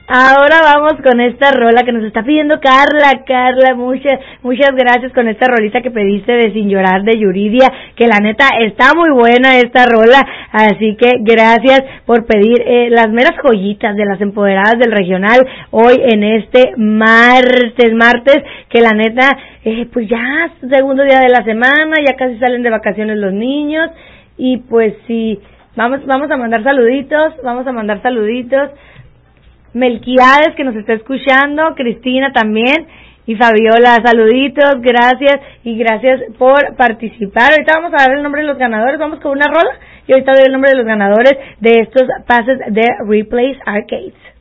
Ahora vamos con esta rola que nos está pidiendo Carla. Carla, muchas gracias con esta rolita que pediste de Sin Llorar de Yuridia, que la neta está muy buena esta rola, así que gracias por pedir las meras joyitas de las empoderadas del regional hoy en este martes, que la neta, pues ya segundo día de la semana, ya casi salen de vacaciones los niños, y pues sí, vamos a mandar saluditos, Melquiades, que nos está escuchando, Cristina también, y Fabiola, saluditos, gracias, y gracias por participar. Ahorita vamos a dar el nombre de los ganadores, vamos con una rola, y ahorita doy el nombre de los ganadores de estos pases de Replays Arcades.